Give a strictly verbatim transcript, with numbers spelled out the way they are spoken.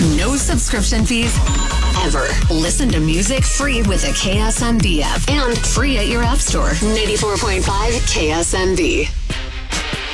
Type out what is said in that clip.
No subscription fees ever. Listen to music free with the K S M D app and free at your app store. ninety-four point five K S M D.